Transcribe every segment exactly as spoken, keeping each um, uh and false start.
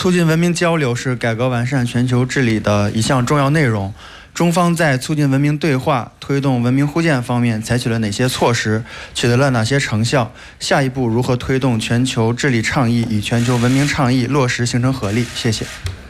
促进文明交流是改革完善全球治理的一项重要内容。中方在促进文明对话、推动文明互鉴方面采取了哪些措施，取得了哪些成效？下一步如何推动全球治理倡议与全球文明倡议落实形成合力？谢谢。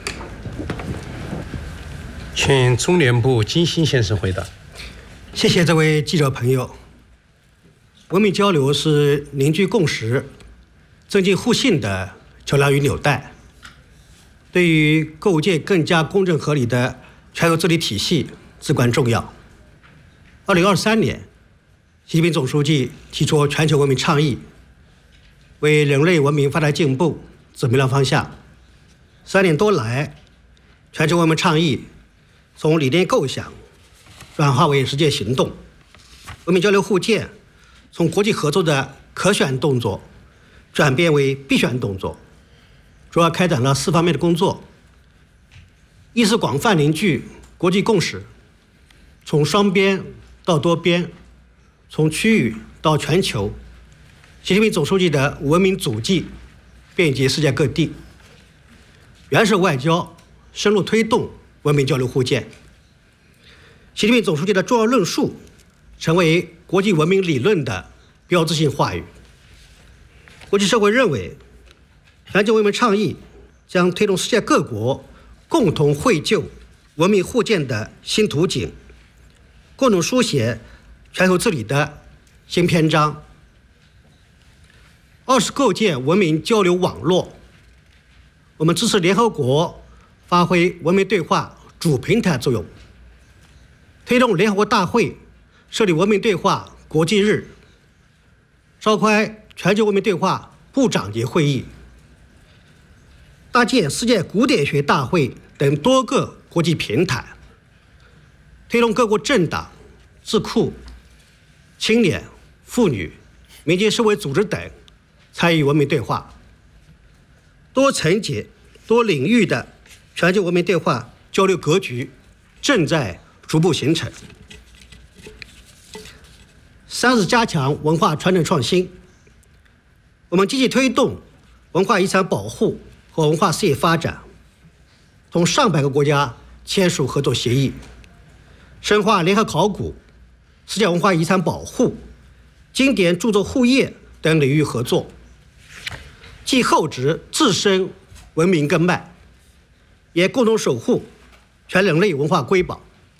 请中联部金星先生回答。 谢谢这位记者朋友。文明交流是凝聚共识、增进互信的桥梁与纽带，对于构建更加公正合理的全球治理体系至关重要。二零二三年，习近平总书记提出全球文明倡议，为人类文明发展进步指明了方向。三年多来，全球文明倡议从理念构想转化为实践行动，文明交流互鉴从国际合作的可选动作转变为必选动作，主要开展了四方面的工作。一是广泛凝聚国际共识，从双边到多边，从区域到全球，习近平总书记的文明足迹遍及世界各地。原是外交深入推动文明交流互鉴，习近平总书记的重要论述成为国际文明理论的标志性话语。国际社会认为，全球文明倡议将推动世界各国共同绘就文明互鉴的新图景，共同书写全球治理的新篇章。二是构建文明交流网络，我们支持联合国发挥文明对话主平台作用，推动联合国大会设立文明对话国际日，召开全球文明对话部长级会议，搭建世界古典学大会等多个国际平台，推动各国政党、智库、青年、妇女、民间社会组织等参与文明对话。多层级、多领域的全球文明对话交流格局正在逐步形成。三是加强文化传承创新，我们积极推动文化遗产保护和文化事业发展，同上百个国家签署合作协议，深化联合考古、世界文化遗产保护、经典著作护业等领域合作，既厚植自身文明根脉，也共同守护全人类文化瑰宝。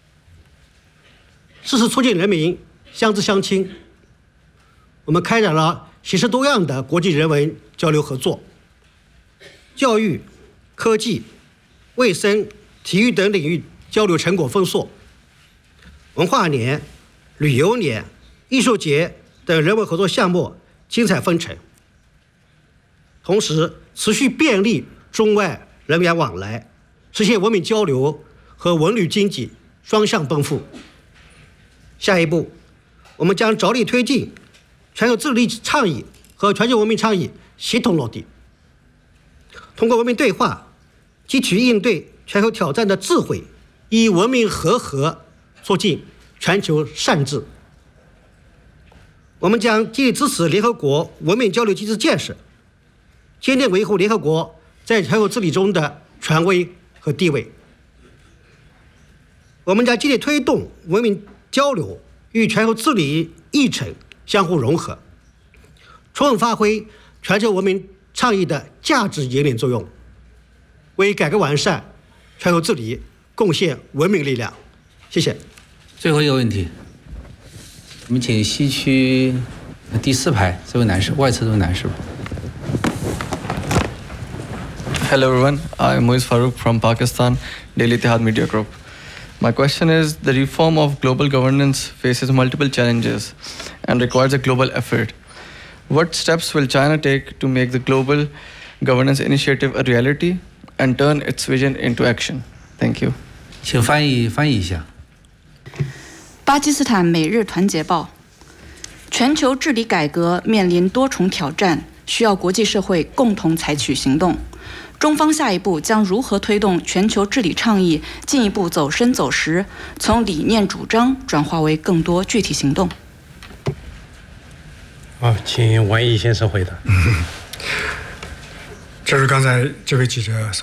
四是促进人民相知相亲，我们开展了形式多样的国际人文交流合作，教育、科技、卫生、体育等领域交流成果丰硕，文化年、旅游年、艺术节等人文合作项目精彩纷呈。同时，持续便利中外人员往来，实现文明交流和文旅经济双向奔赴。下一步，我们将着力推进全球治理倡议和全球文明倡议协同落地，通过文明对话，汲取应对全球挑战的智慧，以文明和合促进全球善治。我们将积极支持联合国文明交流机制建设，坚定维护联合国在全球治理中的权威和地位。我们将积极推动文明交流与全球治理议程相互融合，充分发挥全球文明倡议的价值引领作用，为改革完善全球治理贡献文明力量。谢谢。 最后一个问题，我们请西区第四排这位男士，外侧这位男士。 Hello everyone, I'm Moiz Farooq from Pakistan, Daily Ittihad Media Group. My question is, the reform of global governance faces multiple challenges and requires a global effort. What steps will China take to make the global governance initiative a reality and turn its vision into action? Thank you. 请翻译翻译一下。 巴基斯坦每日团结报：全球治理改革面临多重挑战，需要国际社会共同采取行动。中方下一步将如何推动全球治理倡议进一步走深走实，从理念主张转化为更多具体行动？ 好，请王毅先生回答。 这是刚才这位记者